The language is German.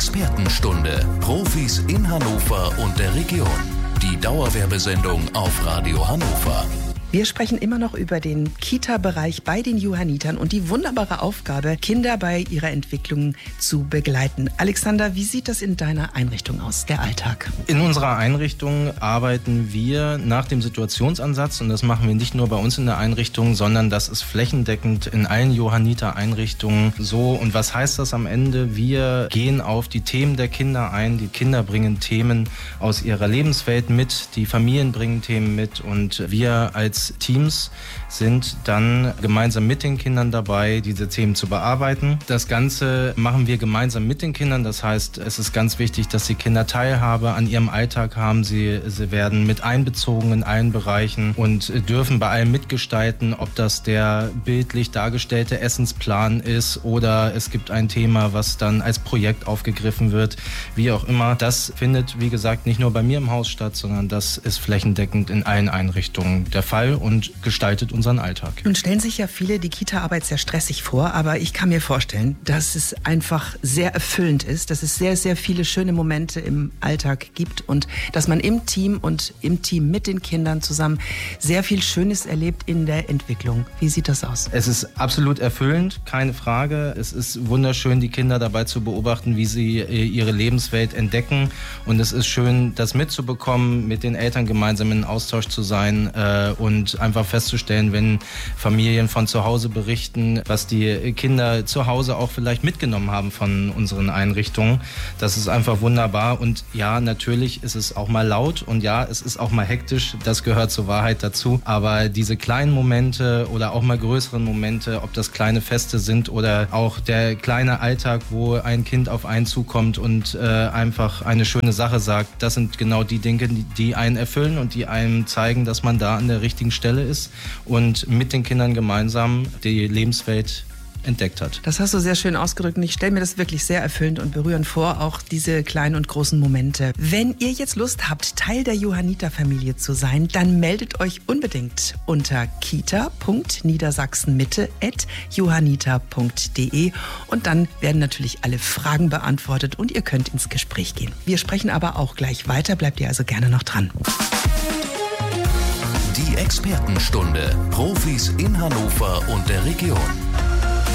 Expertenstunde. Profis in Hannover und der Region. Die Dauerwerbesendung auf Radio Hannover. Wir sprechen immer noch über den Kita-Bereich bei den Johannitern und die wunderbare Aufgabe, Kinder bei ihrer Entwicklung zu begleiten. Alexander, wie sieht das in deiner Einrichtung aus, der Alltag? In unserer Einrichtung arbeiten wir nach dem Situationsansatz und das machen wir nicht nur bei uns in der Einrichtung, sondern das ist flächendeckend in allen Johanniter-Einrichtungen so. Und was heißt das am Ende? Wir gehen auf die Themen der Kinder ein. Die Kinder bringen Themen aus ihrer Lebenswelt mit, die Familien bringen Themen mit und wir als Teams sind dann gemeinsam mit den Kindern dabei, diese Themen zu bearbeiten. Das Ganze machen wir gemeinsam mit den Kindern. Das heißt, es ist ganz wichtig, dass die Kinder Teilhabe an ihrem Alltag haben. Sie werden mit einbezogen in allen Bereichen und dürfen bei allem mitgestalten, ob das der bildlich dargestellte Essensplan ist oder es gibt ein Thema, was dann als Projekt aufgegriffen wird, wie auch immer. Das findet, wie gesagt, nicht nur bei mir im Haus statt, sondern das ist flächendeckend in allen Einrichtungen der Fall und gestaltet unseren Alltag. Nun stellen sich ja viele die Kita-Arbeit sehr stressig vor, aber ich kann mir vorstellen, dass es einfach sehr erfüllend ist, dass es sehr, sehr viele schöne Momente im Alltag gibt und dass man im Team und im Team mit den Kindern zusammen sehr viel Schönes erlebt in der Entwicklung. Wie sieht das aus? Es ist absolut erfüllend, keine Frage. Es ist wunderschön, die Kinder dabei zu beobachten, wie sie ihre Lebenswelt entdecken und es ist schön, das mitzubekommen, mit den Eltern gemeinsam in Austausch zu sein und einfach festzustellen, wenn Familien von zu Hause berichten, was die Kinder zu Hause auch vielleicht mitgenommen haben von unseren Einrichtungen. Das ist einfach wunderbar und ja, natürlich ist es auch mal laut und ja, es ist auch mal hektisch, das gehört zur Wahrheit dazu, aber diese kleinen Momente oder auch mal größeren Momente, ob das kleine Feste sind oder auch der kleine Alltag, wo ein Kind auf einen zukommt und einfach eine schöne Sache sagt, das sind genau die Dinge, die einen erfüllen und die einem zeigen, dass man da an der richtigen Stelle ist und mit den Kindern gemeinsam die Lebenswelt entdeckt hat. Das hast du sehr schön ausgedrückt und ich stelle mir das wirklich sehr erfüllend und berührend vor, auch diese kleinen und großen Momente. Wenn ihr jetzt Lust habt, Teil der Johanniter-Familie zu sein, dann meldet euch unbedingt unter kita.niedersachsenmitte@johanniter.de und dann werden natürlich alle Fragen beantwortet und ihr könnt ins Gespräch gehen. Wir sprechen aber auch gleich weiter, bleibt ihr also gerne noch dran. Die Expertenstunde. Profis in Hannover und der Region.